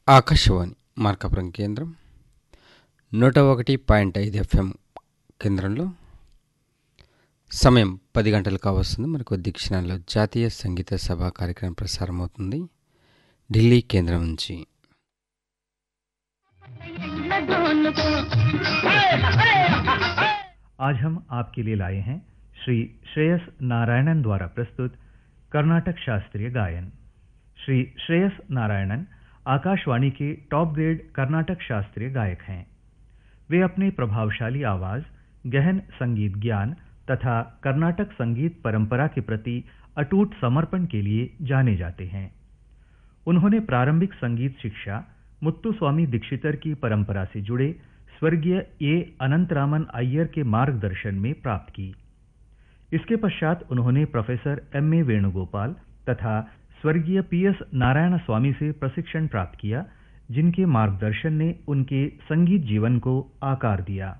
ఆకాశవాణి మార్కాపురం కేంద్రం 101.5 FM కేంద్రంలో సమయం 10 గంటలు కావస్తుంది. మరి కొద్ది క్షణాల్లో జాతీయ సంగీత సభ కార్యక్రమం ప్రసారమవుతుంది ఢిల్లీ కేంద్రం నుంచి. आज हम आपके लिए लाए हैं श्री श्रेयस नारायणन द्वारा प्रस्तुत कर्नाटक शास्त्रीय गायन। श्री श्रेयस नारायणन आकाशवाणी के टॉप ग्रेड कर्नाटक शास्त्रीय गायक हैं। वे अपने प्रभावशाली आवाज, गहन संगीत ज्ञान तथा कर्नाटक संगीत परंपरा के प्रति अटूट समर्पण के लिए जाने जाते हैं। उन्होंने प्रारंभिक संगीत शिक्षा मुत्तुस्वामी दीक्षितर की परंपरा से जुड़े स्वर्गीय ए अनंतरामन अय्यर के मार्गदर्शन में प्राप्त की। इसके पश्चात उन्होंने प्रोफेसर एम.ए. वेणुगोपाल तथा स्वर्गीय पी.एस. नारायण स्वामी से प्रशिक्षण प्राप्त किया, जिनके मार्गदर्शन ने उनके संगीत जीवन को आकार दिया।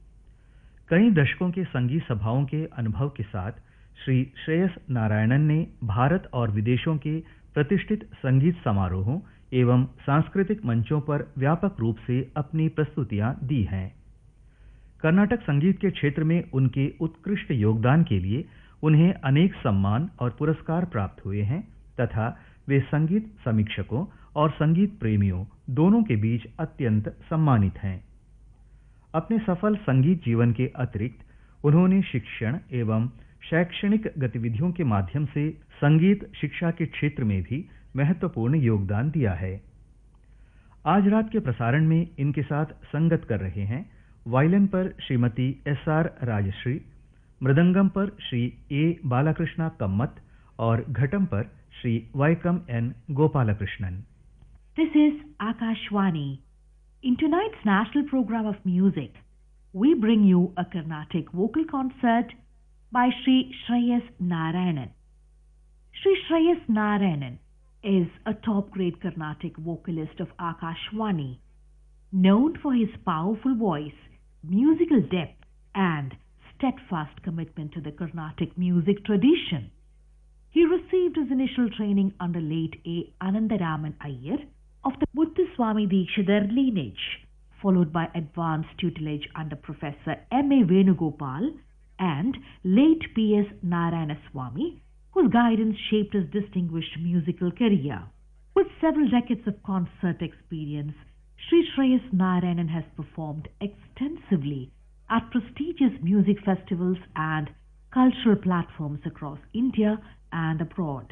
कई दशकों के संगीत सभाओं के अनुभव के साथ श्री श्रेयस नारायणन ने भारत और विदेशों के प्रतिष्ठित संगीत समारोहों एवं सांस्कृतिक मंचों पर व्यापक रूप से अपनी प्रस्तुतियां दी हैं। कर्नाटक संगीत के क्षेत्र में उनके उत्कृष्ट योगदान के लिए उन्हें अनेक सम्मान और पुरस्कार प्राप्त हुए हैं तथा वे संगीत समीक्षकों और संगीत प्रेमियों दोनों के बीच अत्यंत सम्मानित हैं। अपने सफल संगीत जीवन के अतिरिक्त उन्होंने शिक्षण एवं शैक्षणिक गतिविधियों के माध्यम से संगीत शिक्षा के क्षेत्र में भी महत्वपूर्ण योगदान दिया है। आज रात के प्रसारण में इनके साथ संगत कर रहे हैं वायलिन पर श्रीमती एस.आर. राजश्री, मृदंगम पर श्री ए. बालकृष्णा कम्मत और घटम पर Shri वाइकम N. Gopalakrishnan. This is Akashwani. In tonight's national program of music, we bring you a Carnatic vocal concert by Shri Shreyas Narayanan. Shri Shreyas Narayanan is a top-grade Carnatic vocalist of Akashwani, known for his powerful voice, musical depth, and steadfast commitment to the Carnatic music tradition. He received his initial training under late A. Anandaraman Iyer of the Muthuswami Dikshidhar lineage, followed by advanced tutelage under Professor M.A. Venugopal and late P.S. Narayanaswamy, whose guidance shaped his distinguished musical career. With several decades of concert experience, Shri Shreyas Narayanan has performed extensively at prestigious music festivals and cultural platforms across India and abroad.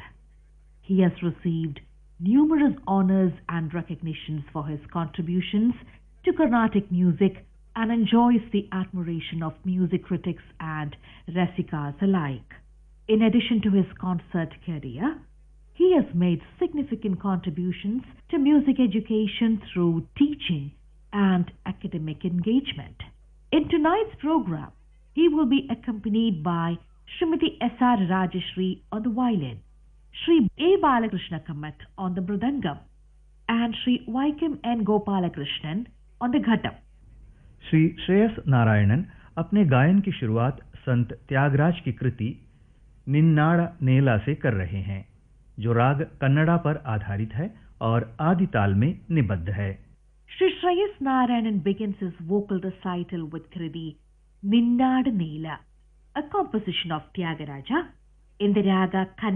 He has received numerous honors and recognitions for his contributions to Carnatic music and enjoys the admiration of music critics and rasikas alike. In addition to his concert career, he has made significant contributions to music education through teaching and academic engagement. In tonight's program, he will be accompanied by Srimati S.R. Rajeshri on the violin, Shri A. Balakrishna Kamat on the mridangam, and Shri Vaikam N. Gopalakrishnan on the ghatam. Shri Shreyas Narayanan अपने गायन की शुरुआत संत त्यागराज की कृति निन्नाड़ नेला से कर रहे हैं, जो राग कन्नड़ा पर आधारित है और आदि ताल में निबद्ध है। Shri Shreyas Narayanan begins his vocal recital with Kriti Ninnad Nela, a composition of Tyagaraja in the raga